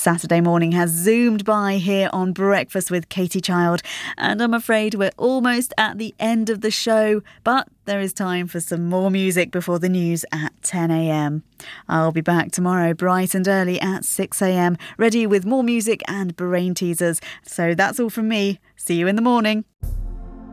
Saturday morning has zoomed by here on Breakfast with Katie Child, and I'm afraid we're almost at the end of the show, but there is time for some more music before the news at 10 a.m. I'll be back tomorrow bright and early at 6 a.m, ready with more music and brain teasers. So that's all from me. See you in the morning.